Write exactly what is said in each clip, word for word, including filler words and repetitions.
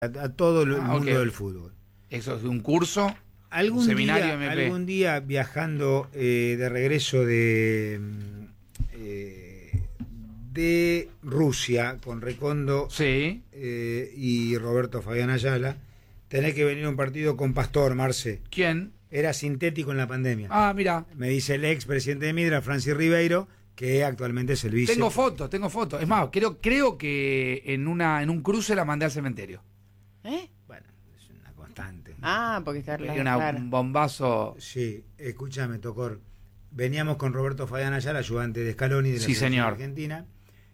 a, a todo el ah, mundo okay. del fútbol. ¿Eso es un curso? Algún ¿Un seminario día, M P? algún día viajando eh, de regreso de eh, de Rusia con Recondo Sí. eh, y Roberto Fabián Ayala, tenés que venir a un partido con Pastor, Marce. ¿Quién? Era sintético en la pandemia. Ah, mira. Me dice el ex presidente de Midra, Francis Ribeiro, que actualmente es el vice. Tengo fotos, tengo fotos. Es más, creo, creo que en una en un cruce la mandé al cementerio. ¿Eh? Bueno, es una constante. Ah, porque está Hay una, claro. un bombazo. Sí, escúchame, Tocor. Veníamos con Roberto Fabián Ayala, ayudante de Scaloni de la Sí, selección señor. argentina,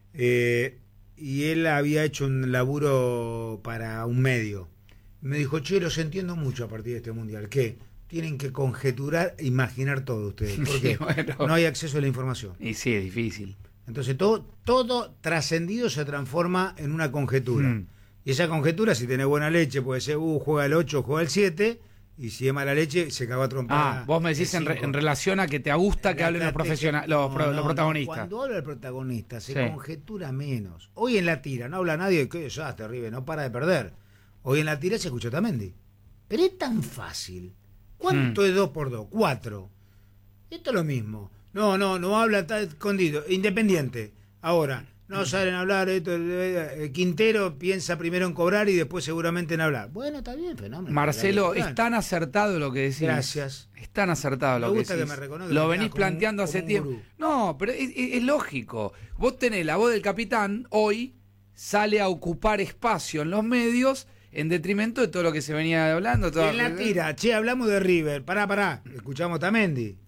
eh, y él había hecho un laburo para un medio. Me dijo, che, los entiendo mucho a partir de este mundial. ¿Qué? Tienen que conjeturar e imaginar todo ustedes. ¿Por Sí, qué? bueno. No hay acceso a la información. Y sí, es difícil. Entonces todo, todo trascendido se transforma en una conjetura. Mm. Y esa conjetura, si tenés buena leche, puede ser, uh, juega el ocho, juega el siete, y si es mala leche, se cagó a trompada. Ah, vos me decís el en, re- cinco. en relación a que te gusta que hablen los profesionales, los, No, pro- no, los no. protagonistas. Cuando habla el protagonista, se Sí. conjetura menos. Hoy en la tira, no habla nadie de que desastre, River, no para de perder. Hoy en la tira se escuchó Tamendi. Pero es tan fácil. ¿Cuánto Hmm. es dos por dos? Cuatro. Esto es lo mismo. No, no, no habla, está escondido. Independiente. Ahora, no salen a hablar. Esto, eh, Quintero piensa primero en cobrar y después seguramente en hablar. Bueno, está bien, fenómeno. Marcelo, Claro. es tan acertado lo que decís. Gracias. Es tan acertado Me lo que gusta que decís. me reconozca, Lo me venís queda como un- planteando hace como un tiempo. gurú. No, pero es, es- es lógico. Vos tenés la voz del capitán, hoy sale a ocupar espacio en los medios en detrimento de todo lo que se venía hablando. Todo En la tira, che, hablamos de River. Pará, pará. Escuchamos Tamendi.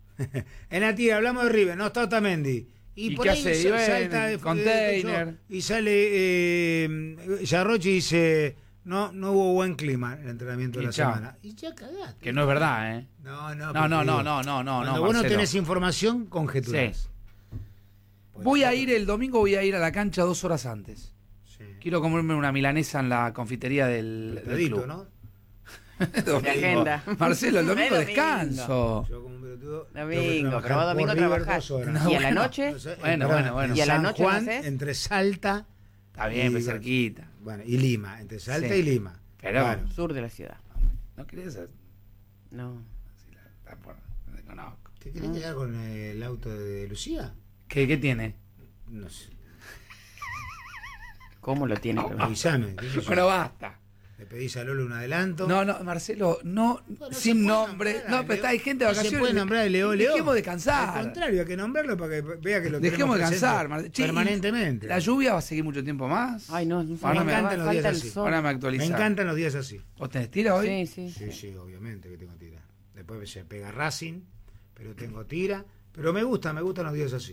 En la tira, hablamos de River. No está Tamendi. Y, ¿Y por qué ahí hace? sa- Y ven, salta de, container. de- de- y sale eh, Yarrochi y dice: No, no hubo buen clima en el entrenamiento Y de la chao. semana. Y ya cagaste. Que no es verdad, ¿eh? No, no, No, pero no, te no, digo, no, no, no, Cuando no, vos no Marcelo. tenés información, conjeturás. Sí. Pues, Voy a ir el domingo, voy a ir a la cancha dos horas antes. Sí. Quiero comerme una milanesa en la confitería del, del Apretadito, club. ¿no? Domingo. De agenda. Marcelo, el domingo Es domingo. descanso. Yo como un pelotudo, tengo que Domingo, trabajar pero vos domingo por River trabajás. dos horas. No, ¿Y a la bueno. noche? No sé, Bueno, pará, bueno, bueno. en ¿Y a la San noche Juan, no haces? entre Salta Está bien, y- pues cerquita. bueno, y Lima, entre Salta Sí. y Lima. Pero- Claro. Sur de la ciudad. ¿No querés hacer? No. Sí, la- está por- no te conozco. ¿Te querés quedar con el auto de Lucía? ¿Qué, qué tiene? No sé. ¿Cómo lo tiene? Avísame. ¿qué sé yo? Bueno, basta. Le pedís a Lolo un adelanto. No, no, Marcelo, no, Bueno, no se sin puede nombre. nombrar a No, pero está, hay Leo. gente de No se vacaciones. puede nombrar el Leo Leo. Dejemos de Al cansar. contrario, hay que nombrarlo para que vea que lo Dejemos de tenemos cansar, presente Marcelo. Che, permanentemente. ¿La lluvia va a seguir mucho tiempo más? Ay, no, no Me Ahora me- encantan los falta días el así. sol. Ahora me Me actualiza. encantan los días así. ¿Vos tenés tira hoy? Sí, sí, Sí, sí. sí, obviamente que tengo tira. Después se pega Racing, pero tengo tira. Pero me gusta, me gustan los días así.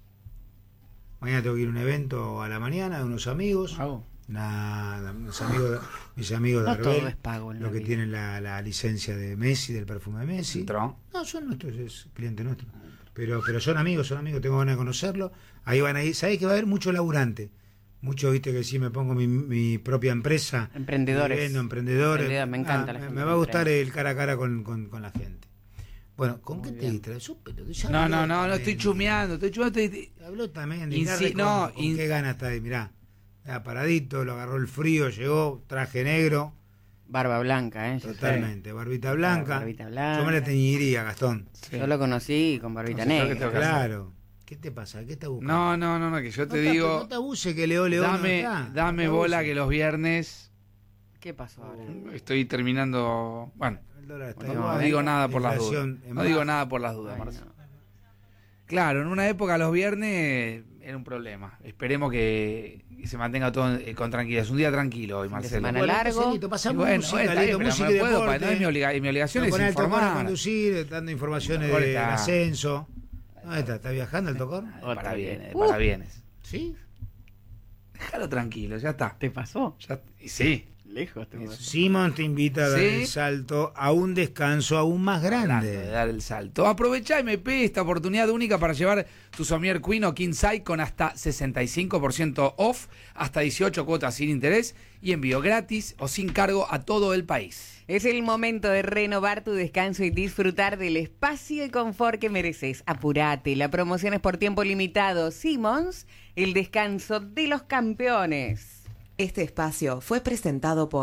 Mañana tengo que ir a un evento a la mañana de unos amigos. Hago. Nada, mis amigos, mis amigos de No todo Arbel, es pago en los la que vida. tienen la, la licencia de Messi, del perfume de Messi. ¿Entró? No, son nuestros, es cliente nuestro. Pero, pero son amigos, son amigos, tengo ganas de conocerlo. Ahí van a ir, sabés que va a haber mucho laburante. Mucho, viste, que si me pongo mi, mi propia empresa. Emprendedores. Vendo, emprendedores. Emprendedor, me encanta Ah, la me, gente me que va a gustar emprende. el cara a cara con, con, con la gente. Bueno, ¿con Muy qué te bien. distraes? Sos pelotudo, ya No, habló no, no, no también. estoy chumeando, estoy chumeando. estoy- Habló también. Insi- Insi con, no, con in- qué ganas está ahí, mirá. Mirá, paradito, lo agarró el frío, llegó, traje negro, Barba blanca, ¿eh? Yo totalmente, barbita blanca. Barbita blanca. Yo me la teñiría, Gastón. sé. Yo lo conocí con barbita No sé, yo negra. que tengo que hacer. Claro. ¿Qué te pasa? ¿Qué te buscas? No, no, no, no, que yo no te te, digo. no te abuse que Leo León Dame, no está. dame No te bola abuse. que los viernes ¿Qué pasó ahora? estoy terminando. Bueno, El dólar está no, igual, digo ¿eh? nada por las dudas. Inflación en No digo baja. nada por las dudas, Ay, Marcelo. no. Claro, en una época los viernes era un problema. Esperemos que, que se mantenga todo eh, con tranquilidad. Es un día tranquilo hoy, de Marcelo. semana Bueno, largo. Marcelito, Y pasamos bueno, música, bueno, está listo, bien, pero música no y puedo, deporte. no es mi, obliga- mi obligación No, es poner el tocón a informar. conducir, dando informaciones Ahora del está. ascenso. ¿Dónde está? ¿Está viajando el tocón? Ay, Para bienes, Uh. para bienes. ¿Sí? Déjalo tranquilo, ya está. ¿Te pasó? Ya, y sí. Lejos te pasó. Simón te invita a dar ¿Sí? el salto a un descanso aún más Hablando de grande. dar el salto. Aprovechá M P esta oportunidad única para llevar tu somier Queen o King Size con hasta sesenta y cinco por ciento off, hasta dieciocho cuotas sin interés y envío gratis o sin cargo a todo el país. Es el momento de renovar tu descanso y disfrutar del espacio y confort que mereces. Apurate, la promoción es por tiempo limitado. Simmons, el descanso de los campeones. Este espacio fue presentado por